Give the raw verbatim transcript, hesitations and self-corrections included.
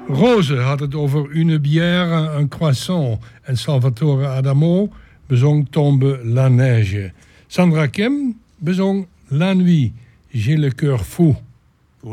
Rose had het over Une bière, un croissant. En Salvatore Adamo bezong Tombe la neige. Sandra Kim bezong La nuit, j'ai le cœur fou.